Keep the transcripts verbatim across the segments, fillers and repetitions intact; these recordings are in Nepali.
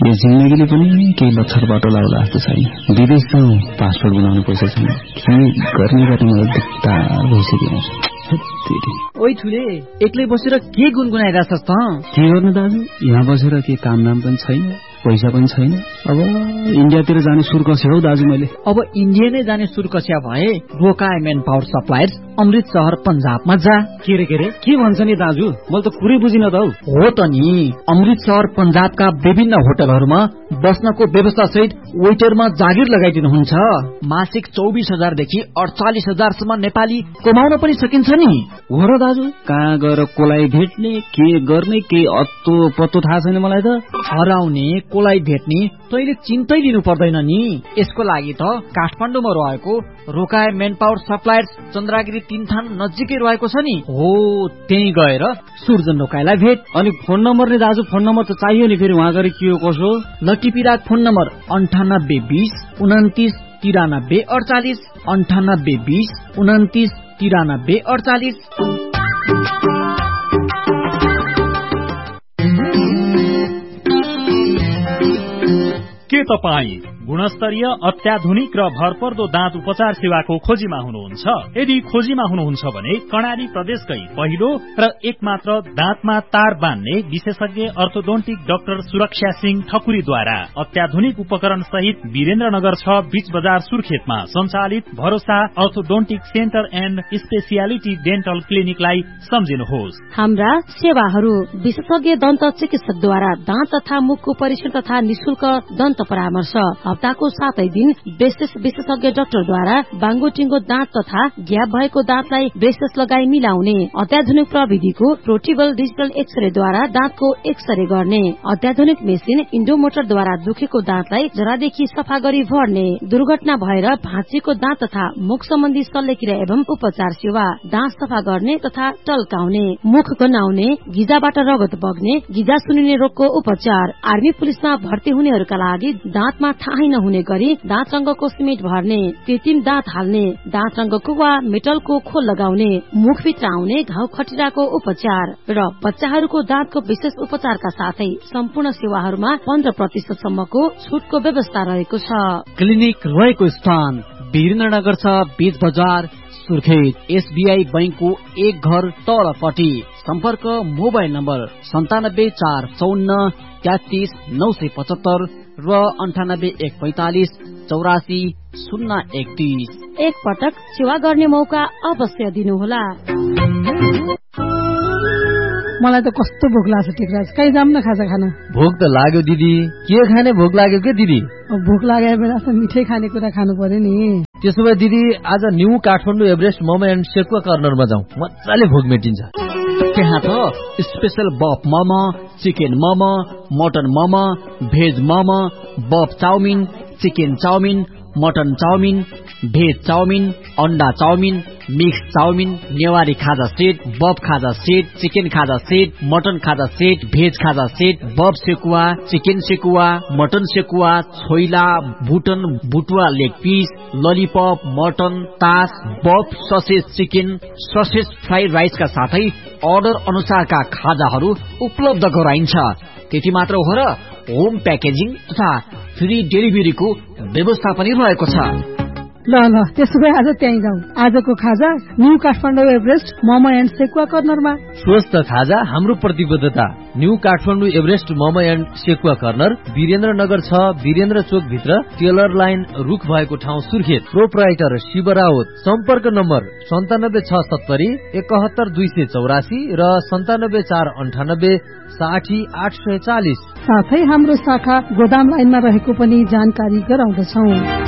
यो जिन्दगीले पनि केही लक्षर बाटो लाउला जस्तो छैन। विदेश जाउँ, पासपोर्ट बनाउनु पैसा छैन। के गर्ने गर्ने मलाई दिक्कत भइसक्यो। ओइ ठुले, एक्लै बसेर के गुनगुनाइरहेछस् त? के गर्नु दाजु, यहाँ बसेर के काम नाम पनि छैन, पैसा पनि छैन। अब इन्डियातिर जाने सुर कस्यो हौ दाजु मैले। अब इन्डिया नै जाने सुर कस्या भए रोकाए मेन पावर सप्लायर्स अमृत शहर पन्जाबमा जा। के रे के रे के भन्छ नि दाजु, मैले त कुरै बुझिन त हौ। हो त नि, अमृत शहर पन्जाबका विभिन्न होटलहरूमा बस्नको व्यवस्था सहित वेटरमा जागिर लगाइदिनुहुन्छ। मासिक चौबिस हजारदेखि अडचालिस हजारसम्म नेपाली कमाउन पनि सकिन्छ नि। हो र दाजु, कहाँ गएर कोलाई भेट्ने, के गर्ने, के अत्तो पत्तो थाहा छैन मलाई त। हराउने कोलाई भेट्ने तैले चिन्तै लिनु पर्दैन नि। यसको लागि त काठमाडौँमा रहेको रोकाए मेन पावर सप्लायर्स चन्द्रागिरी तीनथान नजिकै रहेको छ नि। हो, त्यही गएर सुर्जन रोकाएलाई भेट। अनि फोन नम्बर नि दाजु, फोन नम्बर त चाहियो नि, फेरि वहाँ गएर के हो कसो। लटिपिराक फोन नम्बर अन्ठानब्बे बिस उन्तिस तिरानब्बे अडचालिस अन्ठानब्बे बिस उन्तिस तिरानब्बे अडचालिस। के तपाईँ गुणस्तरीय अत्याधुनिक र भरपर्दो दाँत उपचार सेवाको खोजीमा हुनुहुन्छ? यदि खोजीमा हुनुहुन्छ भने कर्णाली प्रदेशकै पहिलो र एकमात्र दाँतमा तार बान्ने विशेषज्ञ अर्थोडोन्टिक डाक्टर सुरक्षा सिंह ठकुरीद्वारा अत्याधुनिक उपकरण सहित वीरेन्द्रनगर छ बीच बजार सुर्खेतमा सञ्चालित भरोसा orthodontic centre and speciality dental क्लिनिकलाई सम्झिनुहोस्। हाम्रा सेवाहरू विशेषज्ञ दन्त चिकित्सकद्वारा दाँत तथा मुखको परीक्षण तथा निशुल्क दन्त परामर्श। हप्ताको सातै दिन ब्रेसेस विशेषज्ञ डाक्टरद्वारा बाङ्गोटिङ्गो दाँत तथा ग्याप भएको दाँतलाई ब्रेसेस लगाई मिलाउने। अत्याधुनिक प्रविधिको प्रोटिबल डिजिटल एक्सरेद्वारा दाँतको एक्सरे गर्ने। अत्याधुनिक मेसिन इन्डोमोटरद्वारा दुखेको दाँतलाई जरादेखि सफा गरी भर्ने। दुर्घटना भएर भाँचिएको दाँत तथा मुख सम्बन्धी शल्यक्रिया एवं उपचार सेवा। दाँत सफा गर्ने तथा टल्काउने, मुख गनाउने, गिजाबाट रगत बग्ने, गिजा सुनिने रोगको उपचार। आर्मी पुलिसमा भर्ती हुनेहरूका लागि दाँतमा थाहै नहुने गरी दाँत रंगको सिमेन्ट भर्ने, कृत्रिम दाँत हाल्ने, दाँत रंगको वा मेटलको खोल लगाउने, मुखभित्र आउने घाउ खटिराको उपचार र बच्चाहरूको दाँतको विशेष उपचारका साथै सम्पूर्ण सेवाहरूमा पन्ध्र प्रतिशत सम्मको छुटको व्यवस्था रहेको छ। क्लिनिक रहेको स्थान वीरेन्द्रनगर छ बीच बजार सुर्खेत। एसबीआई बैंकको एक घर तलपट्टि। सम्पर्क मोबाइल नम्बर सन्तानब्बे चार चौन्न तेत्तीस नौ सय पचहत्तर र अन्ठानब्बे एक पैंतालिस चौरासी शून्य एकतीस। एक पटक सेवा गर्ने मौका अवश्य दिनुहोला। मलाई त कस्तो भोक लाग्छ टिकराज, कहीँ जाम न खाजा खान। भोक त लाग्यो दिदी, के खाने भोक लाग्यो के दिदी? भोक लागेको बेला त मिठै खानेकुरा खानु पर्यो नि। त्यसो भए दिदी आज new Kathmandu Everest momo and sekuwa कर्नरमा जाउँ, मजाले भोक मेटिन्छ। त्यहाँ त स्पेशल बफ momo, chicken momo, mutton momo, veg momo, बफ chowmein, chicken chowmein, mutton chowmein, veg chowmein, अन्डा चाउमिन, मिक्स चाउमिन, नेवारी खाजा सेट, बफ खाजा सेट, चिकन खाजा सेट, मटन खाजा सेट, भेज खाजा सेट, बफ sekuwa, chicken sekuwa, mutton sekuwa, choila, बुटन बुटुवा leg piece, lollipop, mutton, तास, बफ ससेज चिकन, ससेज फ्राइड राइसका साथै अर्डर अनुसारका खाजाहरू उपलब्ध गराइन्छ। त्यति मात्र हो र होम प्याकेजिङ तथा फ्री डेलिभरीको व्यवस्था पनि रहेको छ। ल ल त्यसो भए आज त्यहीँ जाउँ। आजको खाजा new Kathmandu Everest momo and sekuwa कर्नरमा। स्वस्थ खाजा हाम्रो प्रतिबद्धता। New Kathmandu Everest momo and sekuwa corner Birendranagar छ वीरेन्द्र चोक भित्र टेलर लाइन रुख भएको ठाउँ सुर्खेत। प्रोप्राइटर शिव राउत। सम्पर्क नम्बर सन्तानब्बे छ सत्तरी एकहत्तर दुई सय चौरासी र सन्तानब्बे चार अन्ठानब्बे साठी आठ सय चालिस। साथै हाम्रो शाखा गोदाम लाइनमा रहेको पनि जानकारी गराउँदछौ।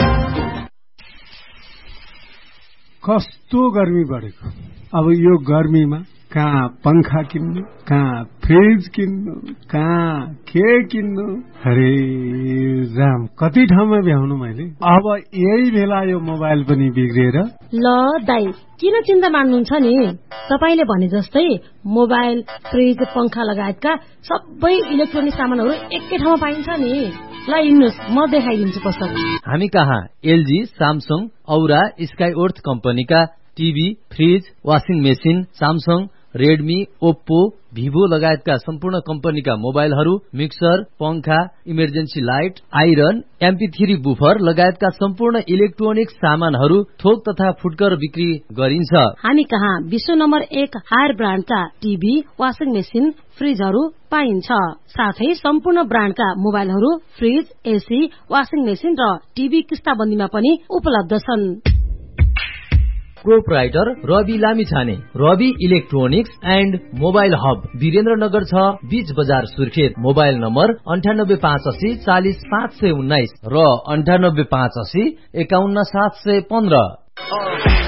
कस्तो गर्मी बढेको, अब यो गर्मीमा कहाँ पंखा किन्नु, कहाँ फ्रिज किन्नु, कहाँ के किन्नु, अरे राम कति ठाउँमा भ्याउनु मैले। अब यही बेला यो मोबाइल पनि बिग्रिएर। ल दाइ किन चिन्ता मान्नुहुन्छ नि, तपाईले भने जस्तै मोबाइल, फ्रिज, पंखा लगायतका सबै इलेक्ट्रोनिक सामानहरू एकै ठाउँमा पाइन्छ नि। ल हिँड्नुहोस्, म देखाइदिन्छु पसल। हामी कहाँ एलजी, सामसङ, औरा, स्काई अर्थ कम्पनीका TV, fridge, washing machine, Samsung Redmi, Oppo, Vivo लगायतका सम्पूर्ण कम्पनीका मोबाइलहरू, मिक्सर, पंखा, emergency light, iron, MP three buffer लगायतका सम्पूर्ण इलेक्ट्रोनिक सामानहरू थोक तथा फुटकर बिक्री गरिन्छ। हामी कहाँ विश्व नम्बर एक हायर ब्रान्डका टिभी, वाशिङ मेसिन, फ्रिजहरू पाइन्छ। साथै सम्पूर्ण ब्रान्डका मोबाइलहरू, फ्रिज, एसी, वाशिङ मेसिन र टिभी किस्ताबन्दीमा पनि उपलब्ध छन्। Proprietor Rabi Lamichhane, Rabi electronics and mobile hub, Birendranagar छ, बीच बजार सुर्खेत। मोबाइल नम्बर अन्ठानब्बे पाँच असी चालिस पाँच सय उन्नाइस र अन्ठानब्बे पाँच असी एकाउन्न सात सय पन्ध्र।